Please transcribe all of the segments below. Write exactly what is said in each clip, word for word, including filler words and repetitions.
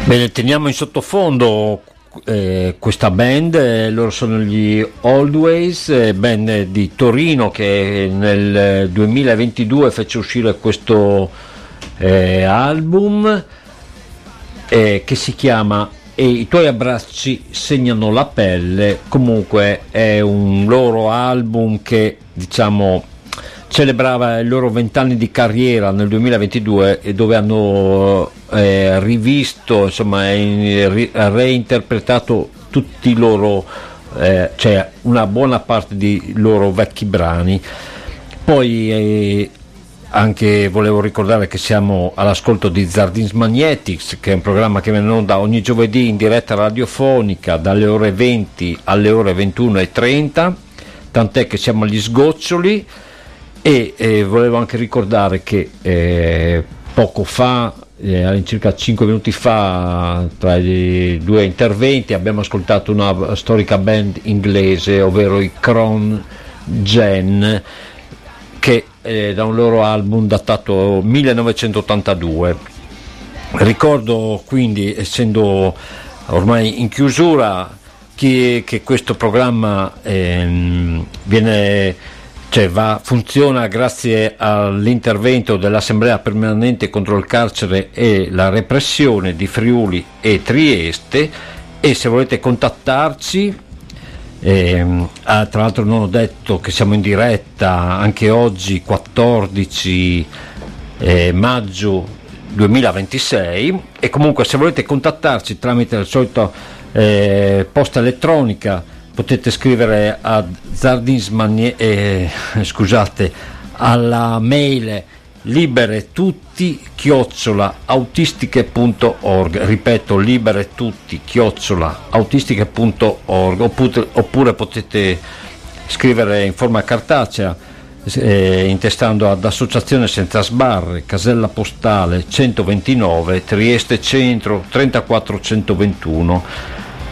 Bene, teniamo in sottofondo eh, questa band, eh, loro sono gli Always, eh, band di Torino che nel duemilaventidue fece uscire questo eh, album eh, che si chiama E i tuoi abbracci segnano la pelle. Comunque è un loro album che, diciamo, celebrava i loro vent'anni di carriera nel duemilaventidue e dove hanno eh, rivisto, insomma, e reinterpretato tutti i loro, eh, cioè una buona parte di loro vecchi brani. Poi eh, anche volevo ricordare che siamo all'ascolto di Zardins Magnetics, che è un programma che viene in onda ogni giovedì in diretta radiofonica dalle ore venti alle ore ventuno e trenta, tant'è che siamo agli sgoccioli. E eh, volevo anche ricordare che eh, poco fa, eh, all'incirca cinque minuti fa, tra i due interventi abbiamo ascoltato una storica band inglese, ovvero i Cron Gen, che eh, da un loro album datato millenovecentottantadue. Ricordo quindi, essendo ormai in chiusura, che, che questo programma eh, viene Cioè va, funziona grazie all'intervento dell'Assemblea Permanente contro il carcere e la repressione di Friuli e Trieste. E se volete contattarci, ehm, ah, tra l'altro non ho detto che siamo in diretta anche oggi quattordici eh, maggio duemilaventisei, e comunque se volete contattarci tramite il solito eh, posta elettronica potete scrivere a Zardinsmanie, eh, scusate, alla mail liberetutti chiocciola autistiche punto org, ripeto, liberetutti chiocciola autistiche punto org, oppure, oppure potete scrivere in forma cartacea eh, intestando ad Associazione Senza Sbarre, casella postale centoventinove, Trieste Centro trentaquattro centoventuno.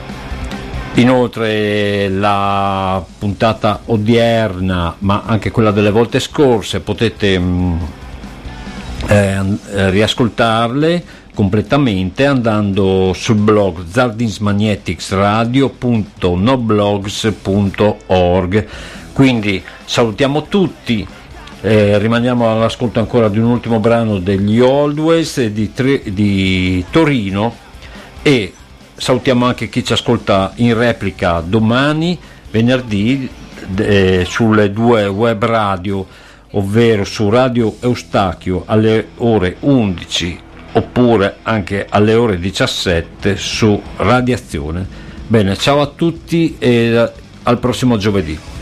Inoltre la puntata odierna, ma anche quella delle volte scorse, potete mh, eh, riascoltarle completamente andando sul blog zardinsmagneticsradio punto noblogs punto org. Quindi salutiamo tutti, eh, rimaniamo all'ascolto ancora di un ultimo brano degli Always di, di Torino, e salutiamo anche chi ci ascolta in replica domani, venerdì, eh, sulle due web radio, ovvero su Radio Eustachio alle ore undici, oppure anche alle ore diciassette su Radiazione. Bene, ciao a tutti e al prossimo giovedì.